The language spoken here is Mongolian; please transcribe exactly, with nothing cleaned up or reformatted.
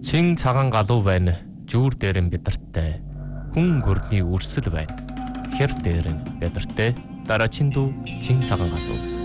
Чин цагаан галуу байна. Жүүр дээр нь бедартай. Хүн гөрний үрсэл байна. Хэр дээр нь бедартай. Дараачин дүү чин цагаан галуу.